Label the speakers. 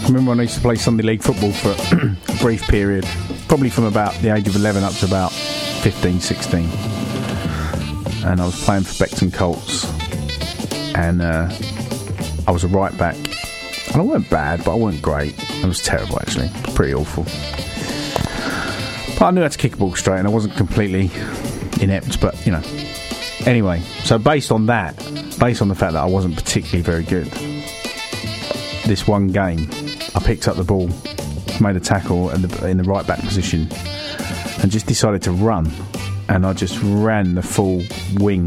Speaker 1: remember when I used to play Sunday League football for a brief period, probably from about the age of 11 up to about 15, 16. And I was playing for Beckton Colts. And I was a right back. And I weren't bad, but I weren't great. I was terrible, actually. Pretty awful. But I knew how to kick a ball straight, and I wasn't completely inept, but, you know. Anyway, so based on the fact that I wasn't particularly very good, this one game, I picked up the ball, made a tackle in the right back position, and just decided to run. And I just ran the full wing